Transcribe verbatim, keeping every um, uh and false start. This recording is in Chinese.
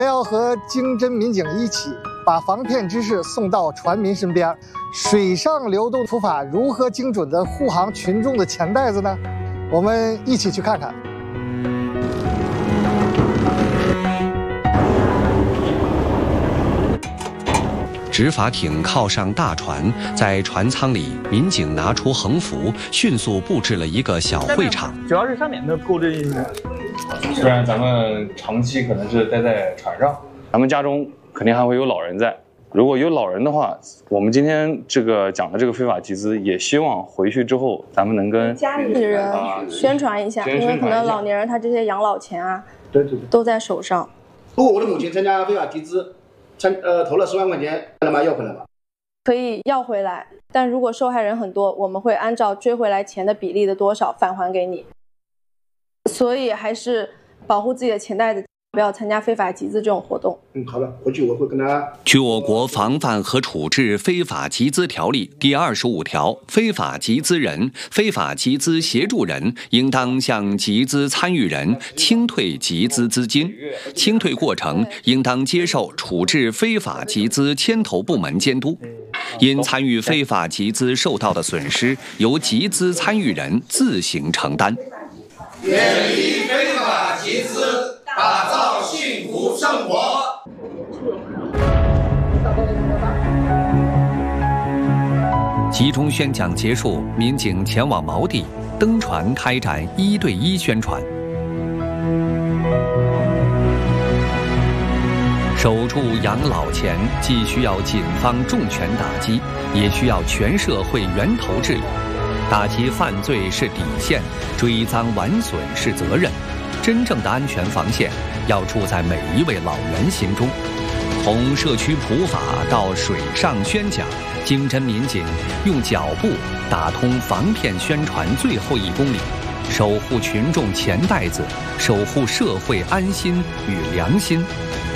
要和经侦民警一起把防骗知识送到船民身边。水上流动土法如何精准地护航群众的钱袋子呢？我们一起去看看。 执法艇靠上大船，在船舱里，民警拿出横幅，迅速布置了一个小会场。 主要是上面的构置一些。 虽然咱们长期可能是待在船上，咱们家中肯定还会有老人在。如果有老人的话，我们今天这个讲的这个非法集资，也希望回去之后咱们能跟家里人宣传一下，因为可能老年人他这些养老钱啊，对对对，都在手上。 如果我的母亲参加非法集资，参呃投了十万块钱，能把要回来吗？ 可以要回来，但如果受害人很多，我们会按照追回来钱的比例的多少返还给你。所以还是保护自己的钱袋子。不要参加非法集资这种活动。 嗯，好了，回去我会跟他。 据我国防范和处置非法集资条例第二十五条，非法集资人、非法集资协助人应当向集资参与人清退集资资金，清退过程应当接受处置非法集资牵头部门监督。因参与非法集资受到的损失，由集资参与人自行承担。 远离非法集资。打造幸福生活。 集中宣讲结束，民警前往锚地，登船开展一对一宣传。守住养老钱，既需要警方重拳打击，也需要全社会源头治理。打击犯罪是底线，追赃挽损是责任。真正的安全防线要住在每一位老人心中。从社区普法到水上宣讲，经侦民警用脚步打通防骗宣传最后一公里，守护群众钱袋子，守护社会安心与良心。